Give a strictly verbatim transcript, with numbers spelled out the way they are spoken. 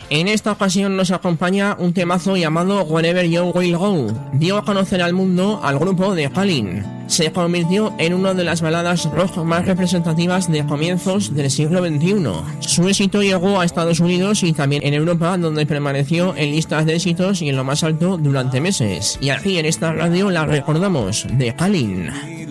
En esta ocasión nos acompaña un temazo llamado Wherever You Will Go. Dio a conocer al mundo al grupo de Kalin. Se convirtió en una de las baladas rock más representativas de comienzos del siglo veintiuno. Su éxito llegó a Estados Unidos y también en Europa, donde permaneció en listas de éxitos y en lo más alto durante meses. Y aquí en esta radio la recordamos, de Kalin.